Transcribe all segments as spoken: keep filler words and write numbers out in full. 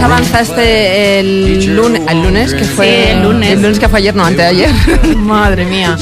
avanzaste el lunes, el lunes que fue sí, el lunes. el lunes que fue ayer, no, antes de ayer. Madre mía.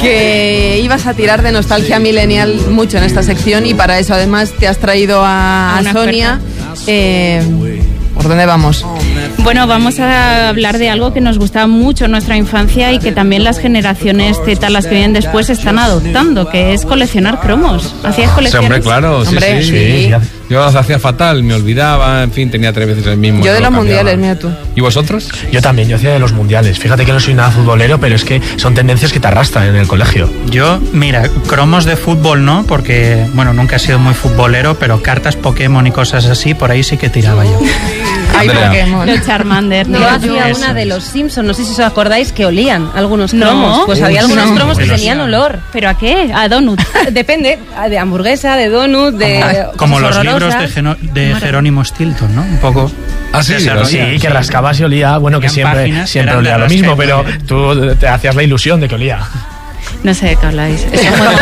Que ibas a tirar de nostalgia millennial mucho en esta sección y para eso además te has traído a, a Sonia. Eh, ¿Por dónde vamos? Bueno, vamos a hablar de algo que nos gustaba mucho en nuestra infancia y que también las generaciones Z, las que vienen después, están adoptando, que es coleccionar cromos. ¿Hacías colecciones? Sí, hombre, claro, sí, hombre, sí, sí. sí. Yo las hacía fatal, me olvidaba, en fin, tenía tres veces el mismo. Yo de los mundiales, mira tú. ¿Y vosotros? Yo también, yo hacía de los mundiales. Fíjate que no soy nada futbolero, pero es que son tendencias que te arrastran en el colegio. Yo, mira, cromos de fútbol no, porque, bueno, nunca he sido muy futbolero, pero cartas Pokémon y cosas así, por ahí sí que tiraba yo. Ay, Pokémon. Los Charmander. Yo hacía Eso una de es. los Simpsons, no sé si os acordáis, que olían algunos No. cromos. Pues Uy, había algunos no. cromos que Pero tenían sí. olor. ¿Pero a qué? A donut. Depende, de hamburguesa, de donut, de Como cosas los libros horrorosas. de, Geno- de Jerónimo Stilton, ¿no? Un poco. Ah, sí, Ese lo rollo. Sí, que rascabas y olía, bueno, que Tenían siempre, páginas que siempre eran de olía lo mismo, rasca pero y tú te hacías la ilusión de que olía. No sé de qué habláis. Eso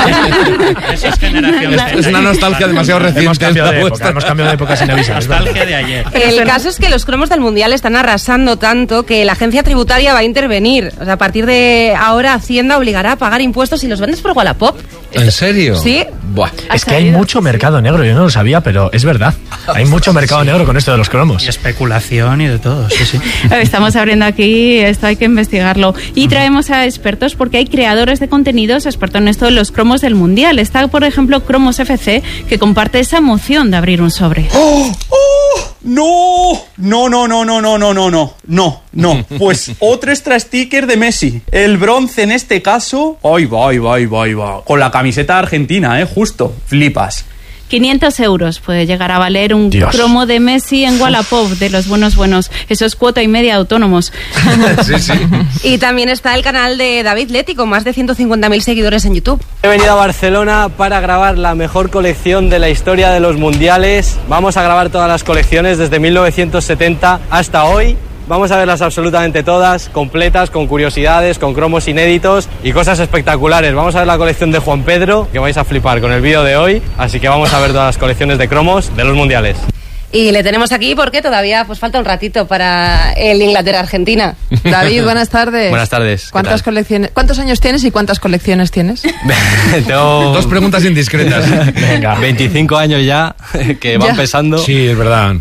Eso es generación Z. Es una nostalgia demasiado reciente. Hemos cambiado de esta época, vuestra. hemos cambiado de época sin avisar. es verdad. Nostalgia de ayer. El caso es que los cromos del Mundial están arrasando tanto que la agencia tributaria va a intervenir. O sea, a partir de ahora Hacienda obligará a pagar impuestos si los vendes por Wallapop. ¿En serio? Sí. Buah. Es que hay mucho mercado negro, yo no lo sabía, pero es verdad. Hay mucho mercado negro con esto de los cromos. Y especulación y de todo, sí, sí. Estamos abriendo aquí, esto hay que investigarlo. Y traemos a expertos porque hay creadores de contenidos expertos en esto de los cromos del Mundial. Está, por ejemplo, Cromos F C, que comparte esa emoción de abrir un sobre. ¡Oh! ¡Oh! ¡No! No, no, no, no, no, no, no, no. No, no. Pues otro extra sticker de Messi. El bronce en este caso. ¡Ay, va, ay, va, ay, va, ay, va! Con la camiseta argentina, ¿eh? Justo. Flipas. quinientos euros puede llegar a valer un Dios. cromo de Messi en Wallapop, de los buenos buenos. Eso es cuota y media de autónomos. Sí, sí. Y también está el canal de David Leti con más de ciento cincuenta mil seguidores en YouTube. He venido a Barcelona para grabar la mejor colección de la historia de los mundiales. Vamos a grabar todas las colecciones desde mil novecientos setenta hasta hoy. Vamos a verlas absolutamente todas, completas, con curiosidades, con cromos inéditos y cosas espectaculares. Vamos a ver la colección de Juan Pedro, que vais a flipar con el vídeo de hoy. Así que vamos a ver todas las colecciones de cromos de los mundiales. Y le tenemos aquí porque todavía pues falta un ratito para el Inglaterra-Argentina. David, buenas tardes. Buenas tardes. ¿Qué ¿Cuántas tal? colecciones, ¿Cuántos años tienes y cuántas colecciones tienes? Tengo Dos preguntas indiscretas. Venga. veinticinco años ya, que van Ya. pesando. Sí, es verdad.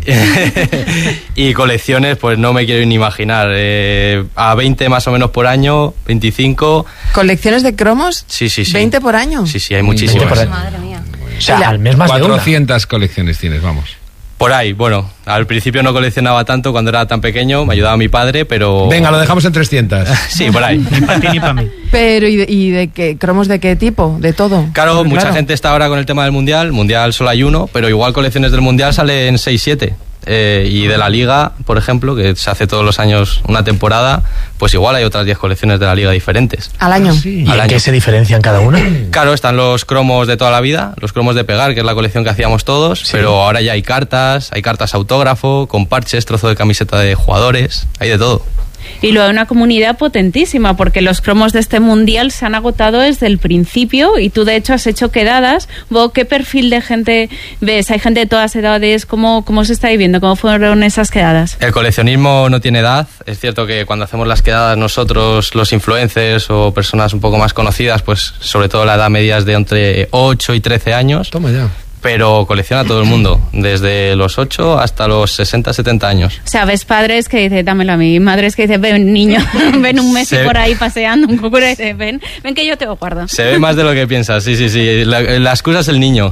Y colecciones, pues no me quiero ni imaginar. Eh, a veinte más o menos por año, veinticinco. ¿Colecciones de cromos? Sí, sí, sí. ¿veinte por año? Sí, sí, hay muchísimas. veinte por año. Madre mía. O sea, al mes más de una. cuatrocientas colecciones tienes, vamos. Por ahí, bueno, al principio no coleccionaba tanto cuando era tan pequeño, me ayudaba mi padre, pero... Venga, lo dejamos en trescientas. Sí, por ahí. Ni para ti ni para mí. Pero, ¿y de, y de qué? ¿Cromos de qué tipo? ¿De todo? Claro, Porque, mucha gente está ahora con el tema del Mundial. Mundial solo hay uno, pero igual colecciones del Mundial salen seis, siete. Eh, y de la Liga, por ejemplo, que se hace todos los años una temporada, pues igual hay otras diez colecciones de la Liga diferentes. ¿Al año? ¿Y Al en año. qué se diferencian cada una? Claro, están los cromos de toda la vida, los cromos de pegar, que es la colección que hacíamos todos, pero ahora ya hay cartas, hay cartas autógrafo, con parches, trozo de camiseta de jugadores, hay de todo. Y luego hay una comunidad potentísima, porque los cromos de este mundial se han agotado desde el principio y tú de hecho has hecho quedadas. ¿Vos qué perfil de gente ves? ¿Hay gente de todas edades? ¿Cómo, cómo se está viviendo? ¿Cómo fueron esas quedadas? El coleccionismo no tiene edad, es cierto que cuando hacemos las quedadas nosotros, los influencers o personas un poco más conocidas, pues sobre todo la edad media es de entre ocho y trece años. Toma ya. Pero colecciona todo el mundo, desde los ocho hasta los sesenta, setenta años. O sea, ves padres que dicen, dámelo a mí, madres que dicen, ven niño, ven un Messi Se- por ahí paseando, un cucura y dicen, ven, ven que yo te lo guardo. Se ve más de lo que piensas, sí, sí, sí. La, la excusa es el niño.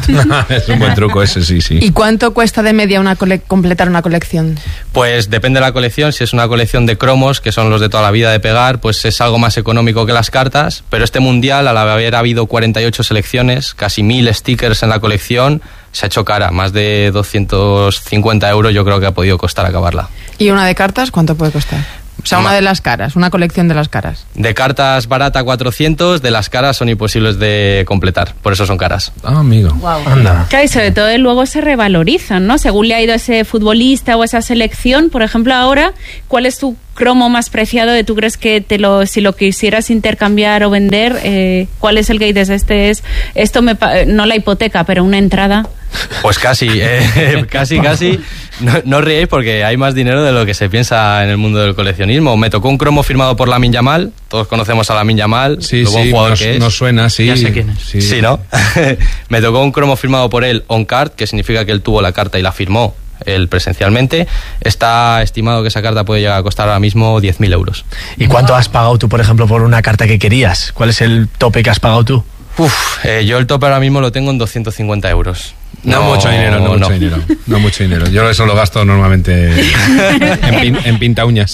Es un buen truco ese, sí, sí. ¿Y cuánto cuesta de media una cole- completar una colección? Pues depende de la colección. Si es una colección de cromos, que son los de toda la vida de pegar, pues es algo más económico que las cartas. Pero este mundial, al haber habido cuarenta y ocho selecciones, casi mil stickers en la colección, se ha hecho cara. Más de doscientos cincuenta euros yo creo que ha podido costar acabarla. ¿Y una de cartas cuánto puede costar? O sea, una de las caras, una colección de las caras. De cartas barata cuatrocientos, de las caras son imposibles de completar. Por eso son caras. Ah, amigo. Anda. Claro, y sobre todo luego se revalorizan, ¿no? Según le ha ido ese futbolista o esa selección, por ejemplo, ahora, ¿cuál es tu cromo más preciado de tú crees que te lo, si lo quisieras intercambiar o vender, eh, cuál es el que dices, este es, esto me, pa- no la hipoteca, pero una entrada? Pues casi, eh, casi, casi. No, no os riéis porque hay más dinero de lo que se piensa en el mundo del coleccionismo. Me tocó un cromo firmado por Lamine Yamal. Todos conocemos a Lamine Yamal, sí, lo buen sí, jugador nos, que es. Nos suena, sí. Ya sé quién es. Sí, sí, ¿no? Me tocó un cromo firmado por él on card, que significa que él tuvo la carta y la firmó él presencialmente. Está estimado que esa carta puede llegar a costar ahora mismo diez mil euros. ¿Y cuánto has pagado tú, por ejemplo, por una carta que querías? ¿Cuál es el tope que has pagado tú? Uf, eh, yo el tope ahora mismo lo tengo en doscientos cincuenta euros. No, no mucho dinero, no, no mucho dinero. No mucho dinero. Yo eso lo gasto normalmente en, pin, en pinta uñas.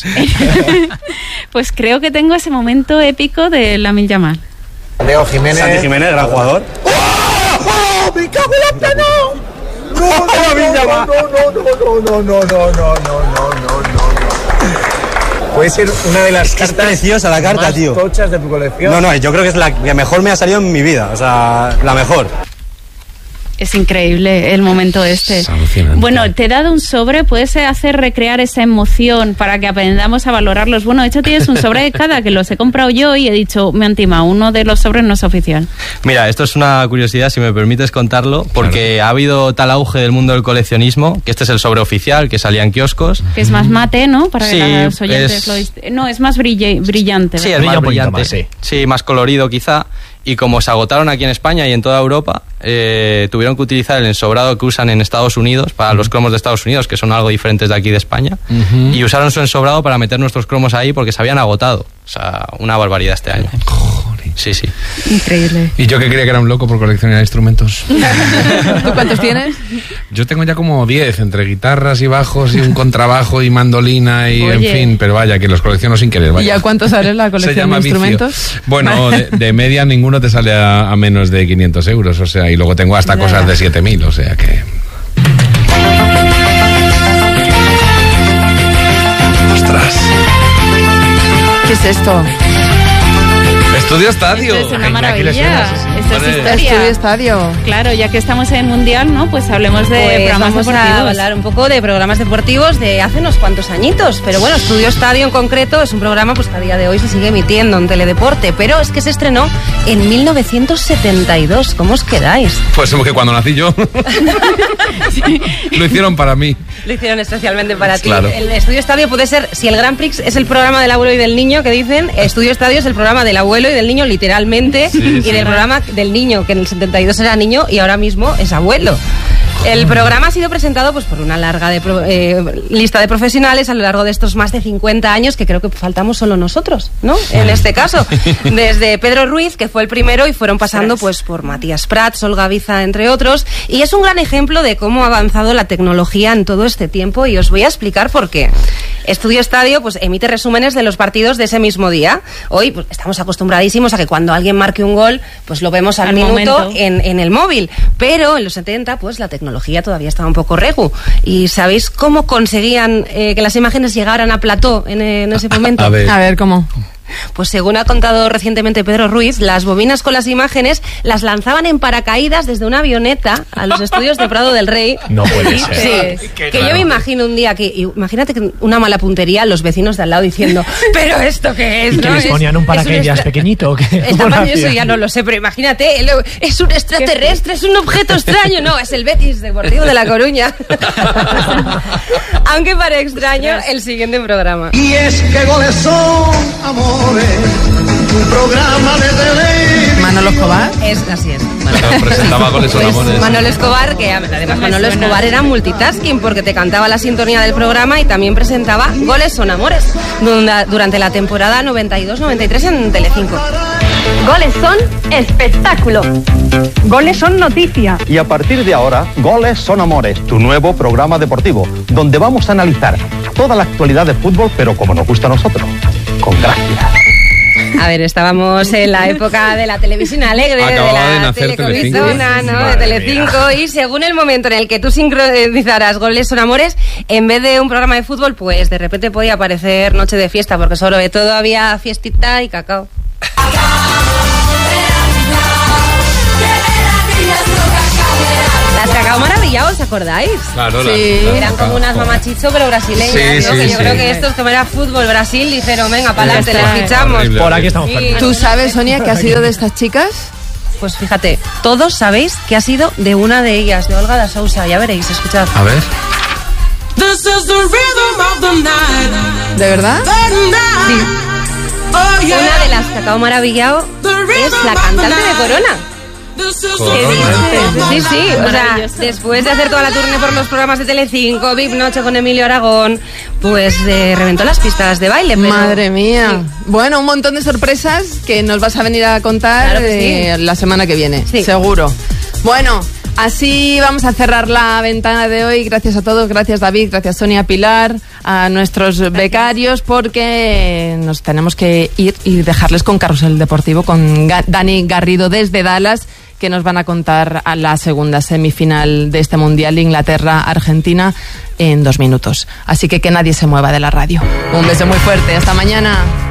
Pues creo que tengo ese momento épico de Lamine Yamal. Leo Jiménez. Santi Jiménez, gran jugador. ¡Oh! ¡Oh! ¡Me cago en la plena! No, no, no, no, no, no, no, no, no, no, no, no, no. Puede ser una de las cartas. Es preciosa la carta, más tío. tochas de tu colección. No, no, yo creo que es la que mejor me ha salido en mi vida. O sea, la mejor. Es increíble el momento este. Bueno, te he dado un sobre, puedes hacer recrear esa emoción para que aprendamos a valorarlos. Bueno, de hecho tienes un sobre de cada que los he comprado yo y he dicho, me han timado, uno de los sobres no es oficial. Mira, esto es una curiosidad, si me permites contarlo, porque claro, ha habido tal auge del mundo del coleccionismo, que este es el sobre oficial que salía en kioscos. Que es más mate, ¿no? Para sí, que los oyentes es... lo dist... No, es más brille... brillante. Sí, es más brillante. Más, sí. sí, más colorido quizá. Y como se agotaron aquí en España y en toda Europa, eh, tuvieron que utilizar el ensobrado que usan en Estados Unidos para uh-huh. los cromos de Estados Unidos, que son algo diferentes de aquí de España, uh-huh. y usaron su ensobrado para meter nuestros cromos ahí porque se habían agotado. O sea, una barbaridad este año. Joder. Sí, sí. Increíble. Y yo que creía que era un loco por coleccionar instrumentos. ¿Tú cuántos tienes? Yo tengo ya como diez, entre guitarras y bajos y un contrabajo y mandolina y Oye. en fin, pero vaya, que los colecciono sin querer. Vaya. ¿Y a cuánto sale la colección de instrumentos? Vicio. Bueno, de, de media ninguno te sale a, a menos de quinientos euros, o sea, y luego tengo hasta ya. cosas de siete mil, o sea que... ¡Ostras! ¿Qué es esto? Estudio Estadio. Esto es una maravilla. Esto es historia. Estudio Estadio. Claro, ya que estamos en el Mundial, ¿no? Pues hablemos de pues programas vamos deportivos. a hablar un poco de programas deportivos de hace unos cuantos añitos. Pero bueno, Estudio Estadio en concreto es un programa pues, que a día de hoy se sigue emitiendo en Teledeporte. Pero es que se estrenó en mil novecientos setenta y dos. ¿Cómo os quedáis? Pues que cuando nací yo. Sí. Lo hicieron para mí. Lo hicieron especialmente para claro. ti. El Estudio Estadio puede ser, si el Grand Prix es el programa del abuelo y del niño que dicen, Estudio Estadio es el programa del abuelo y del niño literalmente, sí, y sí. del programa del niño, que en el setenta y dos era niño y ahora mismo es abuelo. El programa ha sido presentado pues, por una larga de pro, eh, lista de profesionales a lo largo de estos más de cincuenta años, que creo que faltamos solo nosotros, ¿no? En este caso. Desde Pedro Ruiz, que fue el primero, y fueron pasando pues, por Matías Prats, Olga Biza, entre otros. Y es un gran ejemplo de cómo ha avanzado la tecnología en todo este tiempo, y os voy a explicar por qué. Estudio Estadio pues, emite resúmenes de los partidos de ese mismo día. Hoy pues, estamos acostumbradísimos a que cuando alguien marque un gol, pues lo vemos al, al minuto en, en el móvil. Pero en los setenta, pues la tecnología todavía estaba un poco regu. ¿Y sabéis cómo conseguían eh, que las imágenes llegaran a plató en, en ese momento? A ver, a ver ¿cómo? Pues según ha contado recientemente Pedro Ruiz, las bobinas con las imágenes las lanzaban en paracaídas desde una avioneta a los estudios de Prado del Rey. No puede ser. Sí, que claro. Yo me imagino un día que, imagínate que una mala puntería, los vecinos de al lado diciendo, ¿pero esto qué es? ¿Y que ¿no? les ponían un paracaídas pequeñito? El tamaño eso ya no lo sé, pero imagínate, es un extraterrestre, es un objeto extraño. No, es el Betis Deportivo de La Coruña. Aunque para extraño, el siguiente programa. Y es que goles son amores, un programa de televisión. ¿Manolo Escobar? Es, así es. Manolo, presentaba Goles son amores. Pues Manolo Escobar, que además Manolo Escobar era multitasking porque te cantaba la sintonía del programa y también presentaba Goles son amores durante la temporada noventa y dos noventa y tres en Telecinco. Goles son espectáculo. Goles son noticia. Y a partir de ahora, Goles son amores, tu nuevo programa deportivo, donde vamos a analizar toda la actualidad de fútbol, pero como nos gusta a nosotros, con gracia. A ver, estábamos en la época de la televisión alegre, Acababa de la telecomisona, ¿no? De Telecinco, y según el momento en el que tú sincronizaras Goles son amores, en vez de un programa de fútbol, pues de repente podía aparecer Noche de Fiesta, porque sobre todo había fiestita y cacao. Las cacao maravillados, ¿os acordáis? Claro, sí. La, la, eran como unas mamachicho pero brasileñas, sí, ¿no? Sí, que yo sí. creo que estos, como era fútbol Brasil, dijeron, venga, para adelante, les fichamos. Por aquí estamos. Sí. ¿Tú sabes, Sonia, que has sido de estas chicas? Pues fíjate, todos sabéis que ha sido de una de ellas, de Olga da Sousa. Ya veréis, escuchad. A ver. ¿De verdad? Sí. Una de las que acabo maravillado es la cantante de Corona. Corona. Sí, sí, o sea, después de hacer toda la tournée por los programas de Telecinco, V I P Noche con Emilio Aragón, pues eh, reventó las pistas de baile. Pero... Madre mía. Sí. Bueno, un montón de sorpresas que nos vas a venir a contar claro eh, sí. la semana que viene, sí. seguro. Bueno, así vamos a cerrar la ventana de hoy. Gracias a todos, gracias David, gracias Sonia, Pilar, a nuestros gracias. becarios, porque nos tenemos que ir y dejarles con Carrusel Deportivo, con Ga- Dani Garrido desde Dallas, que nos van a contar a la segunda semifinal de este Mundial, Inglaterra-Argentina, en dos minutos. Así que que nadie se mueva de la radio. Un beso muy fuerte, hasta mañana.